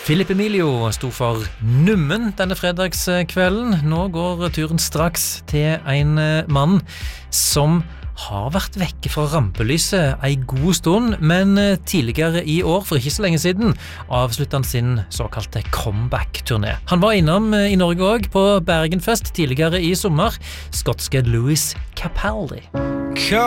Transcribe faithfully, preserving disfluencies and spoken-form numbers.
Philip Emilio sto for Nummen denne fredagskvelden. Nå går turen straks til en mann som har vært vekke fra rampelyset en god stund, men tidligere i år, for ikke så lenge siden, avsluttet han sin såkalte comeback-turné. Han var innom i Norge også, på Bergenfest tidligere i sommer, skotske Lewis Capaldi.